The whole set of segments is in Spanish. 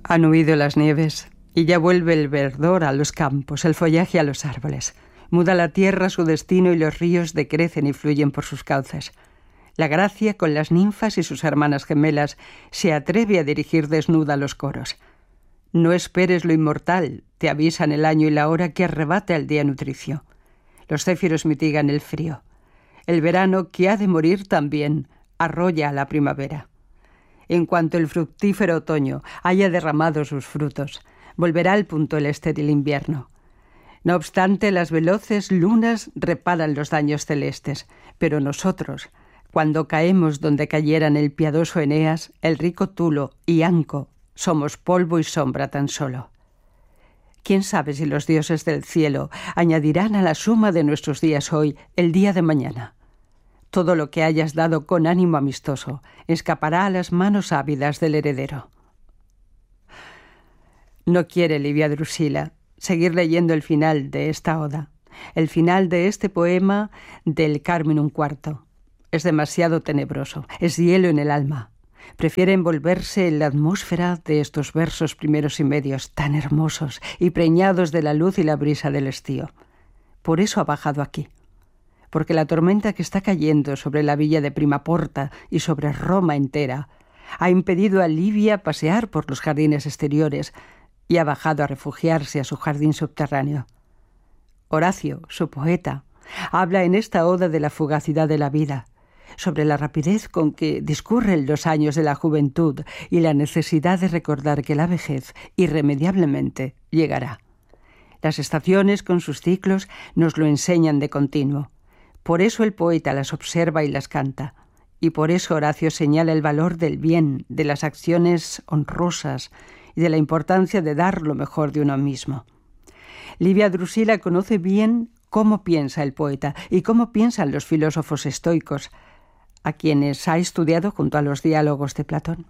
Han huido las nieves y ya vuelve el verdor a los campos, el follaje a los árboles. Muda la tierra su destino y los ríos decrecen y fluyen por sus cauces. La gracia, con las ninfas y sus hermanas gemelas, se atreve a dirigir desnuda los coros. No esperes lo inmortal, te avisan el año y la hora que arrebata el día nutricio. Los céfiros mitigan el frío. El verano, que ha de morir también, arrolla a la primavera. En cuanto el fructífero otoño haya derramado sus frutos, volverá al punto el estéril invierno. No obstante, las veloces lunas reparan los daños celestes, pero nosotros, cuando caemos donde cayeran el piadoso Eneas, el rico Tulo y Anco, somos polvo y sombra tan solo. ¿Quién sabe si los dioses del cielo añadirán a la suma de nuestros días hoy el día de mañana? Todo lo que hayas dado con ánimo amistoso escapará a las manos ávidas del heredero. No quiere Livia Drusila seguir leyendo el final de esta oda, el final de este poema del Carmenum IV. Es demasiado tenebroso, es hielo en el alma. Prefiere envolverse en la atmósfera de estos versos primeros y medios tan hermosos y preñados de la luz y la brisa del estío. Por eso ha bajado aquí, porque la tormenta que está cayendo sobre la villa de Primaporta y sobre Roma entera ha impedido a Livia pasear por los jardines exteriores y ha bajado a refugiarse a su jardín subterráneo. Horacio, su poeta, habla en esta oda de la fugacidad de la vida, sobre la rapidez con que discurren los años de la juventud y la necesidad de recordar que la vejez irremediablemente llegará. Las estaciones con sus ciclos nos lo enseñan de continuo. Por eso el poeta las observa y las canta, y por eso Horacio señala el valor del bien, de las acciones honrosas y de la importancia de dar lo mejor de uno mismo. Livia Drusila conoce bien cómo piensa el poeta y cómo piensan los filósofos estoicos, a quienes ha estudiado junto a los diálogos de Platón.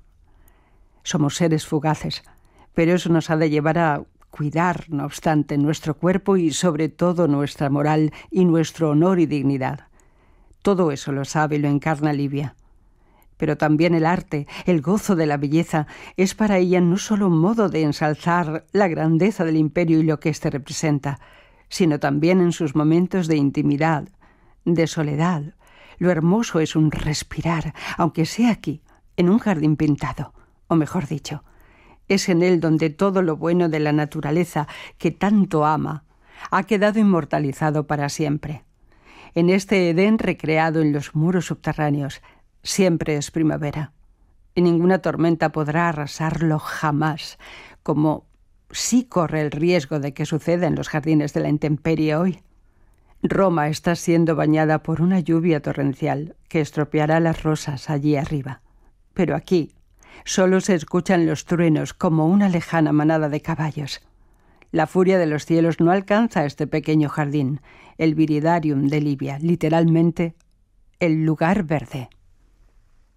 Somos seres fugaces, pero eso nos ha de llevar a cuidar, no obstante, nuestro cuerpo y sobre todo nuestra moral y nuestro honor y dignidad. Todo eso lo sabe y lo encarna Livia. Pero también el arte, el gozo de la belleza, es para ella no solo un modo de ensalzar la grandeza del imperio y lo que éste representa, sino también en sus momentos de intimidad, de soledad. Lo hermoso es un respirar, aunque sea aquí, en un jardín pintado, o mejor dicho, es en él donde todo lo bueno de la naturaleza que tanto ama ha quedado inmortalizado para siempre. En este Edén recreado en los muros subterráneos, siempre es primavera, y ninguna tormenta podrá arrasarlo jamás, como sí corre el riesgo de que suceda en los jardines de la intemperie hoy. Roma está siendo bañada por una lluvia torrencial que estropeará las rosas allí arriba. Pero aquí solo se escuchan los truenos como una lejana manada de caballos. La furia de los cielos no alcanza este pequeño jardín, el Viridarium de Livia, literalmente el lugar verde.